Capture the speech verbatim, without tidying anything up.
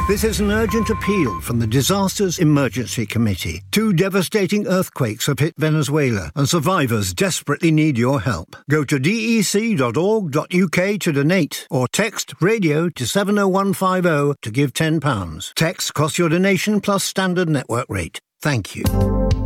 This is an urgent appeal from the Disasters Emergency Committee. Two devastating earthquakes have hit Venezuela, and survivors desperately need your help. Go to d e c dot org dot u k to donate, or text RADIO to seven oh one five oh to give ten pounds. Text costs your donation plus standard network rate. Thank you.